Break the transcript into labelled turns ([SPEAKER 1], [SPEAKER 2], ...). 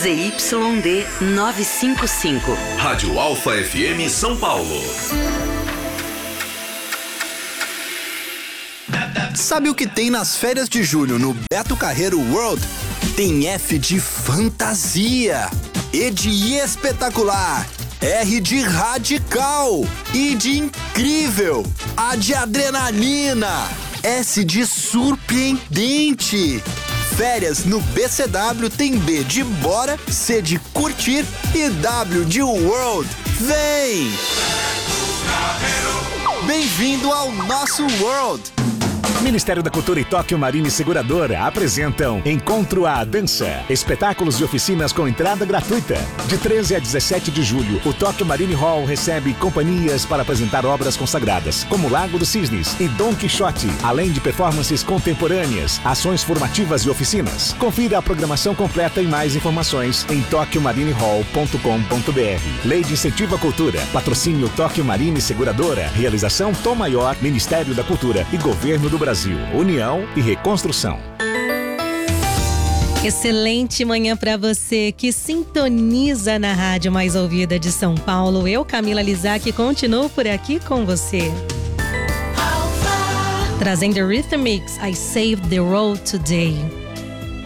[SPEAKER 1] ZYD 955.
[SPEAKER 2] Rádio Alfa FM São Paulo.
[SPEAKER 3] Sabe o que tem nas férias de julho no Beto Carreiro World? Tem F de fantasia, E de espetacular, R de radical, I de incrível, A de adrenalina, S de surpreendente. Férias no BCW tem B de bora, C de curtir e W de world. Vem! Bem-vindo ao nosso world!
[SPEAKER 4] Ministério da Cultura e Tóquio Marine Seguradora apresentam Encontro à Dança. Espetáculos e oficinas com entrada gratuita. De 13 a 17 de julho, o Tóquio Marine Hall recebe companhias para apresentar obras consagradas, como Lago dos Cisnes e Dom Quixote, além de performances contemporâneas, ações formativas e oficinas. Confira a programação completa e mais informações em tokyomarinehall.com.br. Lei de Incentivo à Cultura. Patrocínio Tóquio Marine Seguradora. Realização Tom Maior, Ministério da Cultura e Governo do Brasil. União e Reconstrução.
[SPEAKER 5] Excelente manhã para você que sintoniza na rádio mais ouvida de São Paulo. Eu, Camila Lizac, continuo por aqui com você. Trazendo Rhythmix, I Saved the Road Today.